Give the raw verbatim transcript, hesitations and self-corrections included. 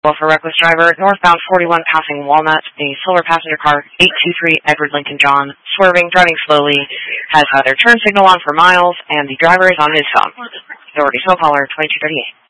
Well, for reckless driver, northbound forty-one passing Walnut, a silver passenger car, eight two three Edward Lincoln John, swerving, driving slowly, has had their turn signal on for miles, and the driver is on his phone. Authority, so caller twenty-two thirty-eight.